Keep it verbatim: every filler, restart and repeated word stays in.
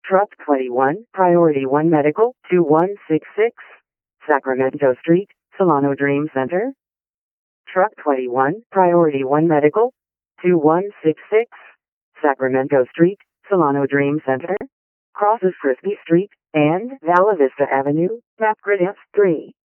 Truck twenty-one, Priority one Medical, two one six six, Sacramento Street, Solano Dream Center. Truck twenty-one, Priority one Medical, two one six six, Sacramento Street, Solano Dream Center. Crosses Frisbee Street and Vala Vista Avenue, map grid F three.